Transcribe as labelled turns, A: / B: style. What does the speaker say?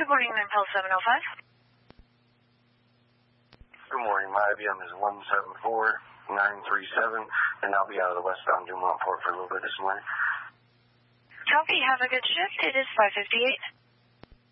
A: Good morning, Impel 705.
B: Good morning. My IBM is 174937, and I'll be out of the westbound Dumont Port for a little bit this morning.
A: Copy. Have a good shift. It is 5:58.